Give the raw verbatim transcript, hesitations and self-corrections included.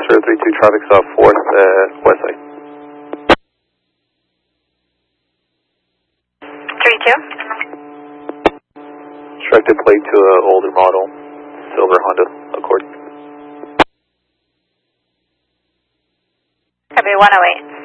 zero three two traffic stop fourth uh, west side. three two. Directed plate to an older model, silver Honda Accord. Copy one oh eight.